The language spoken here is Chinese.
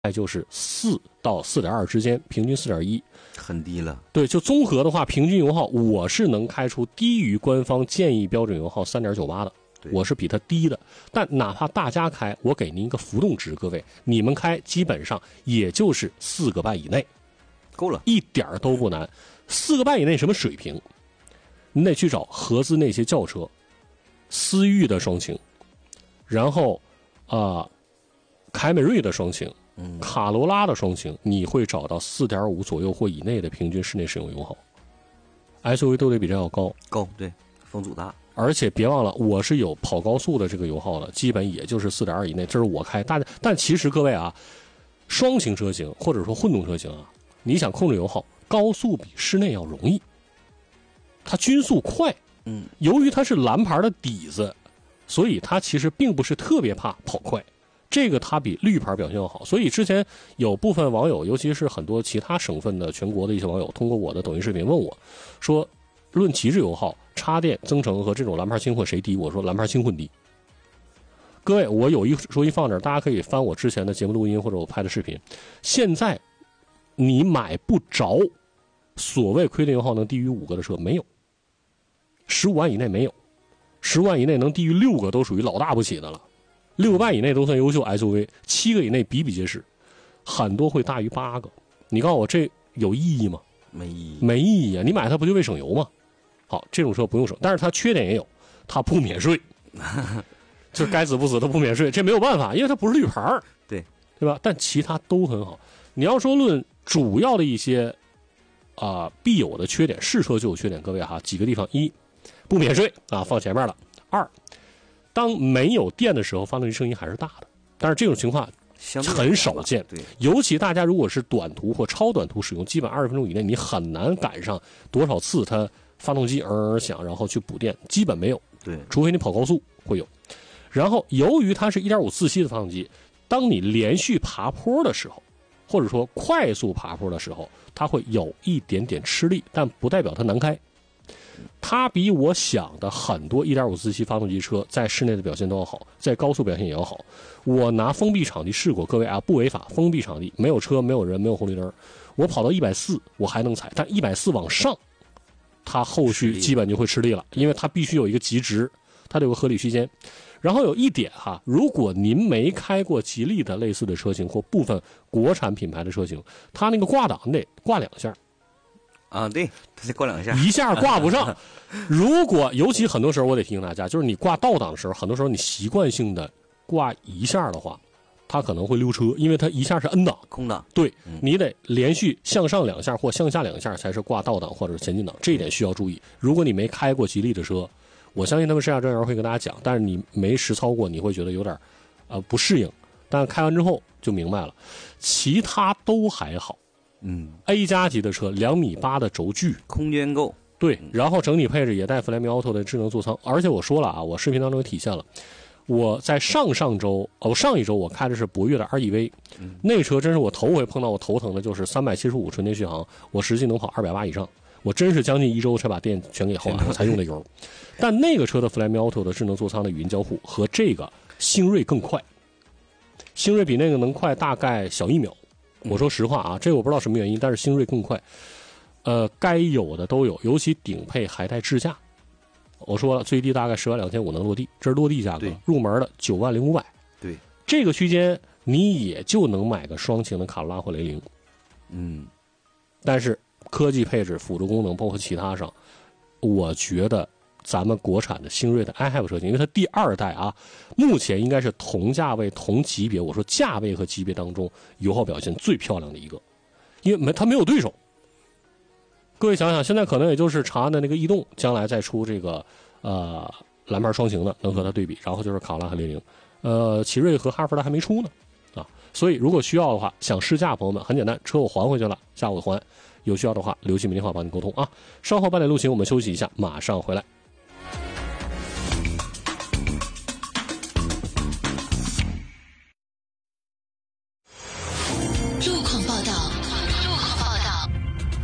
就是4到4.2之间，平均4.1， 很低了。 对，就综合的话，平均油耗我是能开出低于官方建议标准油耗3.98的，我是比它低的。但哪怕大家开，我给您一个浮动值，各位，你们开基本上也就是4个半以内， 够了， 一点都不难。4个半以内什么水平？你得去找合资那些轿车，思域的双擎，然后凯美瑞的双擎。卡罗拉的双擎，你会找到4.5左右或以内的平均室内使用油耗 ，SUV 都得比这要高。 对，风阻大。 而且别忘了，我是有跑高速的这个油耗的，基本也就是4.2以内，这是我开。但其实各位啊，双擎车型或者说混动车型啊，你想控制油耗，高速比室内要容易，它均速快。由于它是蓝牌的底子，所以它其实并不是特别怕跑快。这个它比绿牌表现要好，所以之前有部分网友，尤其是很多其他省份的全国的一些网友，通过我的抖音视频问我，说论极致油耗，插电增程和这种蓝牌轻混谁低？我说蓝牌轻混低。各位，我有一说一放这儿，大家可以翻我之前的节目录音或者我拍的视频。现在你买不着所谓亏电油耗能低于5个的车，没有，15万以内没有，15万以内能低于6个都属于老大不起的了。6个半以内都算优秀 SUV，7个以内比比皆是，很多会大于8个。你告诉我这有意义吗？ 没意义， 没意义啊！你买它不就为省油吗？好，这种车不用省，但是它缺点也有，它不免税，就该死不死，它不免税，这没有办法，因为它不是绿牌，对吧？但其他都很好。你要说论主要的一些必有的缺点，是车就有缺点。各位哈，几个地方：一，不免税啊，放前面了；二，当没有电的时候，发动机声音还是大的，但是这种情况很少见。对，尤其大家如果是短途或超短途使用，基本20分钟以内，你很难赶上多少次它发动机响，然后去补电，基本没有。对，除非你跑高速会有。然后，由于它是1.5自吸的发动机，当你连续爬坡的时候，或者说快速爬坡的时候，它会有一点点吃力，但不代表它难开。它比我想的很多1.5自吸发动机车在室内的表现都要好，在高速表现也要好。我拿封闭场地试过，各位啊，不违法，封闭场地没有车没有人没有红绿灯，我跑到140我还能踩，但140往上它后续基本就会吃力了，因为它必须有一个极值，它得有个合理区间。然后有一点哈，如果您没开过吉利的类似的车型或部分国产品牌的车型，它那个挂档你得挂2下啊，对，它得挂2下， 一下挂不上。如果尤其很多时候我得提醒大家，就是你挂倒档的时候，很多时候你习惯性的挂1下的话，它可能会溜车，因为它1下是 N 档空档， 对，你得连续向上2下或向下2下才是挂倒档或者是前进档，这一点需要注意。如果你没开过吉利的车，我相信他们试驾专员会跟大家讲，但是你没实操过，你会觉得有点不适应，但开完之后就明白了，其他都还好。A 加级的车2.8米的轴距， 空间够， 对，然后整体配置也带 Flyme Auto 的智能座舱，而且我说了啊，我视频当中也体现了，我在上一周我开的是博越的 REV，那车真是我头回碰到我头疼的，就是375纯电续航，我实际能跑280以上，我真是将近1周才把电全给耗完了才用的油。但那个车的 Flyme Auto 的智能座舱的语音交互和这个星锐更快，星锐比那个能快大概小1秒。我说实话啊，这个我不知道什么原因，但是星锐更快。该有的都有，尤其顶配还带智驾。我说了，最低大概10.25万能落地，这是落地价格。入门的9.05万。对，这个区间你也就能买个双擎的卡罗拉或雷凌。但是科技配置、辅助功能，包括其他上，我觉得咱们国产的星锐的 iHave 车型，因为它第2代啊，目前应该是同价位、同级别，我说价位和级别当中油耗表现最漂亮的一个，因为它没有对手。各位想想，现在可能也就是长安的那个逸动，将来再出这个蓝牌双擎的，能和它对比，然后就是卡罗拉和雷凌，奇瑞和哈弗的还没出呢啊。所以如果需要的话，想试驾朋友们很简单，车我还回去了，下午还，有需要的话留起门电话帮你沟通啊。稍后8点录行，我们休息一下，马上回来。